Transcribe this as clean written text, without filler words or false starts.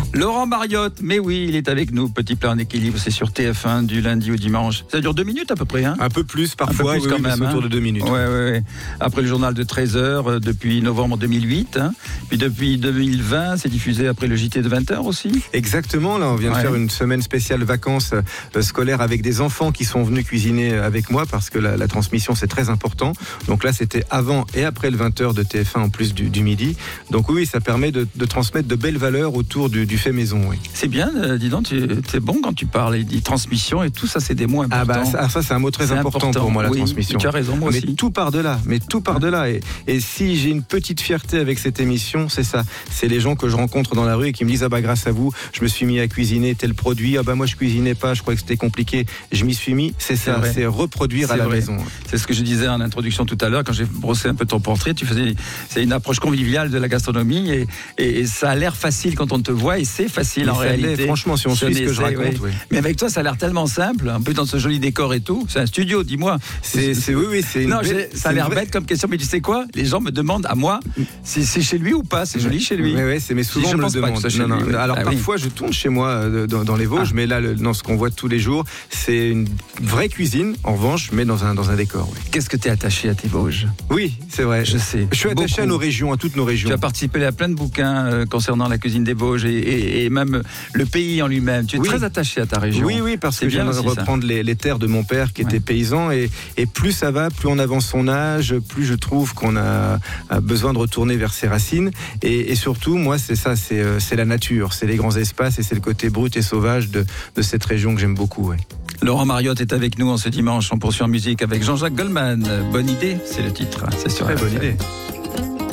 Laurent Mariotte, mais oui, il est avec nous. Petit plat en équilibre, c'est sur TF1 du lundi au dimanche. Ça dure 2 minutes à peu près, hein? Un peu plus parfois, quand même, autour de 2 minutes. Ouais. Après le journal de 13h, depuis novembre 2008. Hein. Puis depuis 2020, c'est diffusé après le JT de 20h aussi. Exactement, là on vient de faire une semaine spéciale vacances scolaires avec des enfants qui sont venus cuisiner avec moi parce que la transmission c'est très important. Donc là c'était avant et après le 20h de TF1 en plus du midi. Donc oui, ça permet de transmettre de belles valeurs autour du fait maison. Oui. C'est bien, dis donc, c'est bon quand tu parles. Il dit transmission et tout ça, c'est des mots importants. Ça c'est un mot très important pour moi, la transmission. Tu as raison, moi aussi. Mais tout par delà. Et si j'ai une petite fierté avec cette émission, c'est ça. C'est les gens que je rencontre dans la rue et qui me disent grâce à vous, je me suis mis à cuisiner tel produit. Moi je cuisinais pas, je croyais que c'était compliqué. Je m'y suis mis. C'est ça, c'est reproduire à la maison. C'est ce que je disais en introduction tout à l'heure quand j'ai brossé un peu ton portrait. C'est une approche conviviale de la gastronomie et ça a l'air facile quand on te voit et c'est facile en réalité. Franchement, si on suit ce que je raconte. Oui. Mais avec toi, ça a l'air tellement simple, un peu dans ce joli décor et tout. C'est un studio, dis-moi. C'est ça a l'air bête comme question, mais tu sais quoi? Les gens me demandent à moi si c'est chez lui ou pas. C'est joli chez lui. Oui, mais souvent on me le demande. Alors parfois, je tourne chez moi dans les Vosges, mais là, dans ce qu'on voit tous les jours, c'est une vraie cuisine. En revanche, mais dans un décor. Oui. Qu'est-ce que tu es attaché à tes Vosges? Oui, c'est vrai. Je sais. Je suis attaché à nos régions, à toutes nos régions. Tu as participé à plein de bouquins concernant la cuisine des Vosges et même le pays en lui-même. Tu es très attaché à ta région. Oui, parce que j'aime reprendre les terres de mon père qui était paysan et plus ça va, plus on avance son âge, plus je trouve qu'on a besoin de retourner vers ses racines et surtout, moi, c'est ça, c'est la nature, c'est les grands espaces et c'est le côté brut et sauvage de cette région que j'aime beaucoup. Ouais. Laurent Mariotte est avec nous en ce dimanche. On poursuit en musique avec Jean-Jacques Goldman. Bonne idée, c'est le titre. C'est sur très bonne idée.